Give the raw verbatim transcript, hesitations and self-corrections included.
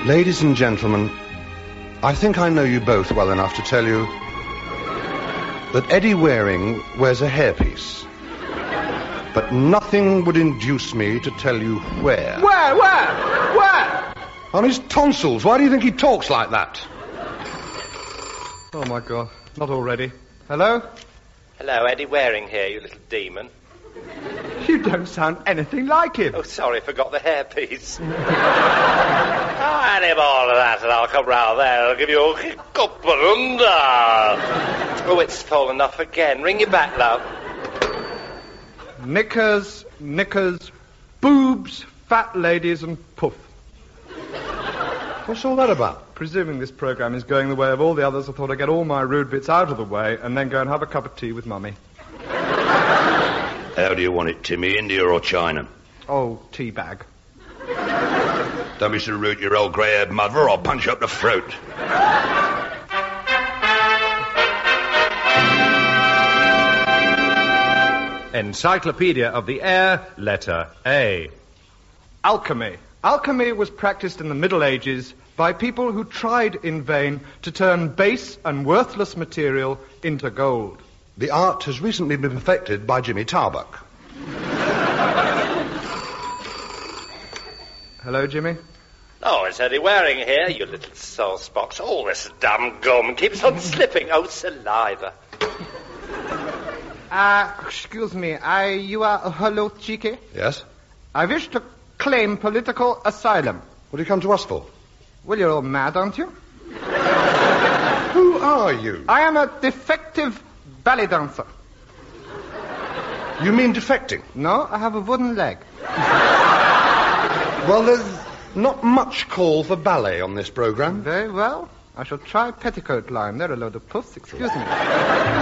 Ladies and gentlemen, I think I know you both well enough to tell you that Eddie Waring wears a hairpiece. But nothing would induce me to tell you where. Where? Where? Where? On his tonsils. Why do you think he talks like that? Oh, my God. Not already. Hello? Hello, Eddie Waring here, you little demon. You don't sound anything like him. Oh, sorry, forgot the hairpiece. Oh, add him all of that and I'll come round there. I'll give you a kick up and under. Oh, it's fallen off again. Ring you back, love. Knickers, knickers, boobs, fat ladies and puff. What's all that about? Presuming this programme is going the way of all the others, I thought I'd get all my rude bits out of the way and then go and have a cup of tea with Mummy. How do you want it, Timmy? India or China? Oh, tea bag. Don't be so rude, your old grey-haired mother, or I'll punch you up the throat. Encyclopedia of the Air, letter A. Alchemy. Alchemy was practiced in the Middle Ages by people who tried in vain to turn base and worthless material into gold. The art has recently been perfected by Jimmy Tarbuck. Hello, Jimmy? Oh, it's Eddie Waring here, you little soul spots. All this damn gum keeps on slipping. Oh, saliva. Uh, excuse me, I, you are, uh, hello, Cheeky? Yes? I wish to claim political asylum. What do you come to us for? Well, you're all mad, aren't you? Who are you? I am a defective ballet dancer. You mean defecting? No, I have a wooden leg. Well, there's not much call for ballet on this programme. Very well. I shall try petticoat line. They're a load of puffs, excuse me.